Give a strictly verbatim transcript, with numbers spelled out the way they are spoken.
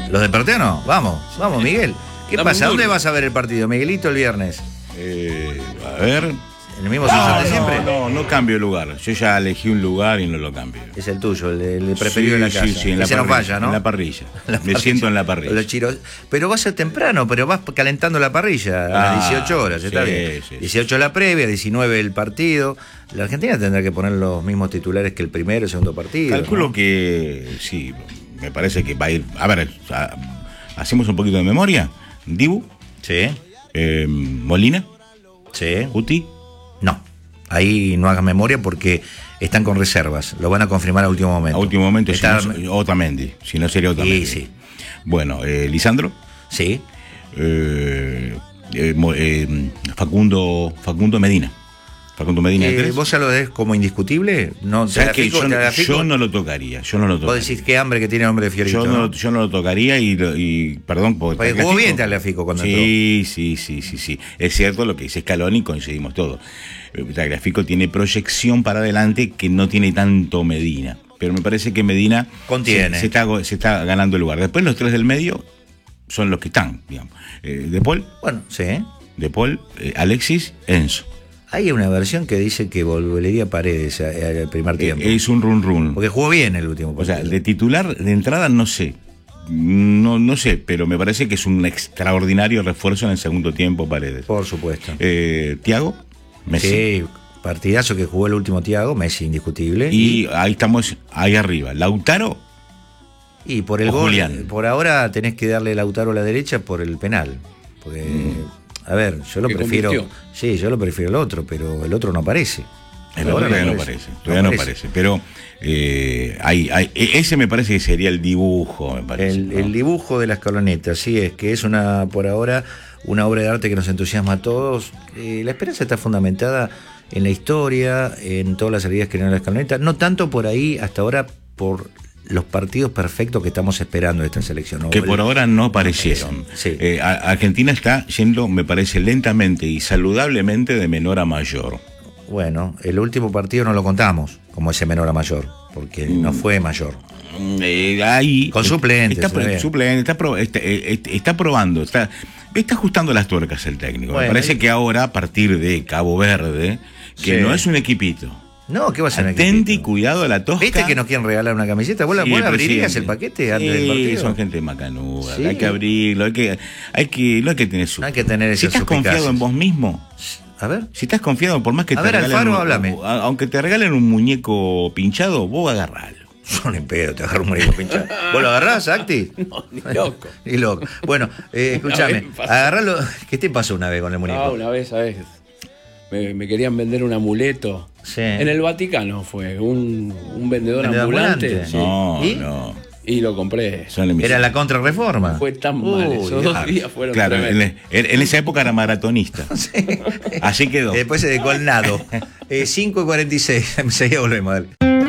¿Los despertanos? Vamos, vamos, Miguel. ¿Qué Dame pasa? un ¿Dónde duro. vas a ver el partido, Miguelito, el viernes? Eh, a ver. ¿En el mismo No, sillón de no, siempre? no, no cambio de lugar. Yo ya elegí un lugar y no lo cambio. Es el tuyo, el, el preferido Sí, de la casa. sí, sí, en la Ese no parrilla, falla, ¿no? en la parrilla. La Me parrilla. siento en la parrilla. Los chiros- Pero va a ser temprano, pero vas calentando la parrilla a Ah, las dieciocho horas, ¿está sí, bien? sí, dieciocho la previa, diecinueve el partido. La Argentina tendrá que poner los mismos titulares que el primero y segundo partido. Calculo ¿no? que sí, me parece que va a ir. A ver, a- hacemos un poquito de memoria. Dibu, Sí, eh, Molina, sí. Guti. No. Ahí no hagas memoria porque están con reservas. Lo van a confirmar a último momento. A último momento, Está- si no, Otamendi. Si no sería Otamendi. Sí, sí. Bueno, eh, Lisandro, Sí. eh, eh, Mo- eh, Facundo, Facundo Medina. Facundo Medina de Eh, tres. ¿Vos ya lo ves como indiscutible? No, te ¿Sabes qué? grafico, Yo, te no- grafico. yo no lo tocaría. Yo no lo Vos tocaría. decís qué hambre que tiene el hombre de Fiorito. Yo no, ¿no? lo- yo no lo tocaría y, lo- y perdón porque Porque jugó Tagliafico- bien Tagliafico cuando sí, sí, sí, sí, sí. Es cierto lo que dice Scaloni, coincidimos todos. Eh, Tagliafico tiene proyección para adelante que no tiene tanto Medina. Pero me parece que Medina Contiene. Se, se está, go- se está ganando el lugar. Después los tres del medio son los que están, digamos. Eh, de Paul, Bueno, sí. De Paul, eh, Alexis, Enzo. Hay una versión que dice que volvería Paredes a- a- al primer Eh, tiempo. es un run run. Porque jugó bien el último O sea, partido. de titular, de entrada, no sé. No, no sé, pero me parece que es un extraordinario refuerzo en el segundo tiempo, Paredes. Por supuesto. Eh, Thiago, Messi. Sí, partidazo que jugó el último Thiago, Messi indiscutible. Y ahí estamos, ahí arriba. Lautaro, Y por el o gol, Julián. por ahora tenés que darle Lautaro a la derecha por el penal. Porque, a ver, yo lo Que prefiero. convirtió. Sí, yo lo prefiero el otro, pero el otro no aparece. el Ahora otro todavía no aparece. Todavía no aparece. Pero eh, hay, hay- e- ese me parece que sería el dibujo, me parece. El, ¿no? el dibujo de la escaloneta, sí, es que es una, por ahora, una obra de arte que nos entusiasma a todos. Eh, la esperanza está fundamentada en la historia, en todas las salidas que tiene la escaloneta, no tanto por ahí hasta ahora por los partidos perfectos que estamos esperando de esta selección. ¿no? Que por ahora no aparecieron. Sí. Eh, a- Argentina está yendo, me parece, lentamente y saludablemente de menor a mayor. Bueno, el último partido no lo contamos como ese menor a mayor, porque no fue mayor. Eh, ahí Con suplentes, está, pro- se ve. suplente, está, pro- está, eh, está probando, está, está ajustando las tuercas el técnico. Bueno, Me parece y- que ahora, a partir de Cabo Verde, que Sí. no es un equipito. No, ¿qué va a ser? un Atenti, equipito? cuidado a la tosca. ¿Viste que nos quieren regalar una camiseta? ¿Vos, la- Sí, vos el la abrirías presidente. el paquete antes del Sí, partido? son gente macanuda, Sí. hay que abrirlo, hay que, hay que, no hay que tener su. No hay que tener Si esas estás confiado suspicacias. en vos mismo, A ver. si estás confiado, por más que A te ver, regalen Alfaro, un- háblame. a- aunque te regalen un muñeco pinchado, vos agarralo. Yo ni pedo, te agarro un muñeco pinchado. ¿Vos lo agarrás, Acti? No, ni loco. Y loco. Bueno, eh, escúchame, Una vez me pasó. agarralo. ¿Qué te pasó una vez con el muñeco? Ah, una vez, ¿sabes? Me, me querían vender un amuleto. Sí. En el Vaticano fue, un, un vendedor, ¿Vendedor ambulante. ambulante? sí. No, ¿Y? no. Y lo compré. Son la Era miseria. la contrarreforma. Fue tan mal. Uy, Esos dos ah, días fueron Claro, en, tremendos. en- en esa época era maratonista. Así quedó. Después se dedicó al nado. Eh, cinco y cuarenta y seis. Enseguida volvemos, dale.